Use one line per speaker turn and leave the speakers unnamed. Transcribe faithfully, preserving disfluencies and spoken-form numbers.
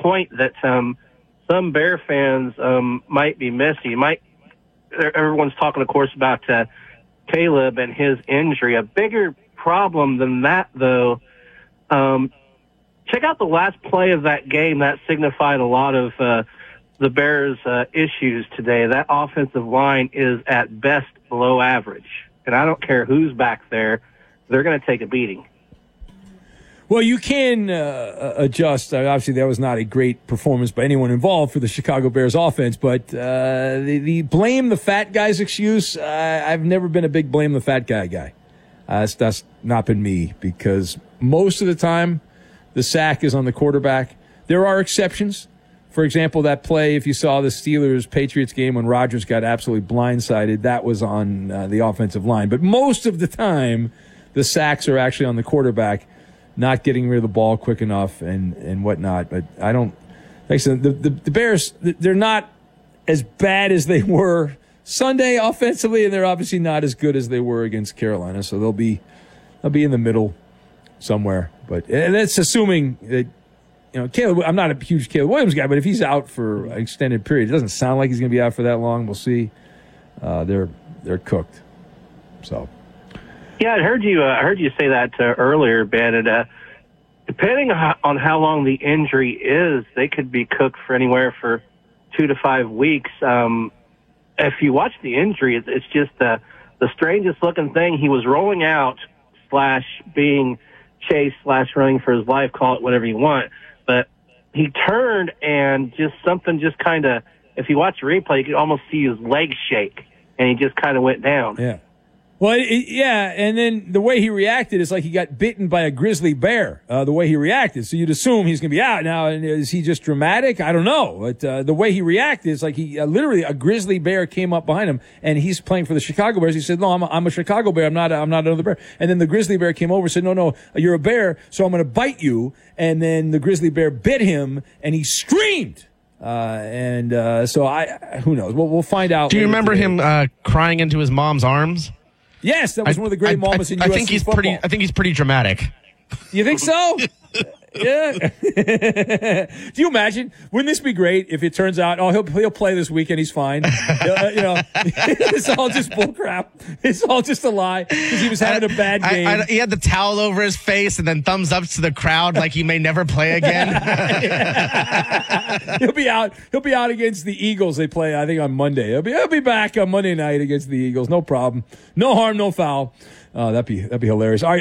point that um, some Bear fans um, might be missing. You might everyone's talking, of course, about uh, Caleb and his injury. A bigger problem than that, though. Um, check out the last play of that game. That signified a lot of uh, the Bears' uh, issues today. That offensive line is at best below average, and I don't care who's back there. They're going to take a beating.
Well, you can uh, adjust. Uh, obviously, that was not a great performance by anyone involved for the Chicago Bears offense, but uh, the, the blame the fat guy's excuse, uh, I've never been a big blame the fat guy guy. Uh, that's, that's not been me, because most of the time the sack is on the quarterback. There are exceptions. For example, that play, if you saw the Steelers-Patriots game when Rodgers got absolutely blindsided, that was on uh, the offensive line. But most of the time, the sacks are actually on the quarterback, not getting rid of the ball quick enough and, and whatnot. But I don't – like I said, the, the, the Bears, they're not as bad as they were Sunday offensively, and they're obviously not as good as they were against Carolina. So they'll be they'll be in the middle somewhere. But and that's assuming that, you know, Caleb – I'm not a huge Caleb Williams guy, but if he's out for an extended period, it doesn't sound like he's going to be out for that long. We'll see. Uh, they're they're cooked. So –
Yeah, I heard you. Uh, I heard you say that uh, earlier, Ben. And, uh, depending on how long the injury is, they could be cooked for anywhere for two to five weeks. Um, if you watch the injury, it's, it's just uh, the strangest looking thing. He was rolling out slash being chased slash running for his life. Call it whatever you want, but he turned and just something just kind of. If you watch the replay, you could almost see his legs shake, and he just kind of went down.
Yeah. Well, it, yeah, and then the way he reacted is like he got bitten by a grizzly bear, uh, the way he reacted. So you'd assume he's going to be out. Now, is he just dramatic? I don't know. But uh, the way he reacted is like he uh, literally a grizzly bear came up behind him, and he's playing for the Chicago Bears. He said, no, I'm a, I'm a Chicago Bear. I'm not a, I'm not another bear. And then the grizzly bear came over and said, no, no, you're a bear, so I'm going to bite you. And then the grizzly bear bit him, and he screamed. Uh, and uh, so I, who knows? We'll, we'll find out.
Do you remember today. him uh, crying into his mom's arms?
Yes, that was
I,
one of the great
I,
moments
I,
in
I
U S C
think he's
football.
pretty. I think he's pretty dramatic.
You think so? Yeah. Do you imagine? Wouldn't this be great if it turns out, oh, he'll he'll play this weekend, he's fine. uh, you know, it's all just bullcrap. It's all just a lie because he was having a bad game.
I, I, he had the towel over his face and then thumbs up to the crowd like he may never play again.
He'll be out. He'll be out against the Eagles. They play, I think, on Monday. He'll be he'll be back on Monday night against the Eagles. No problem. No harm, no foul. Uh, that'd be that'd be hilarious. All right.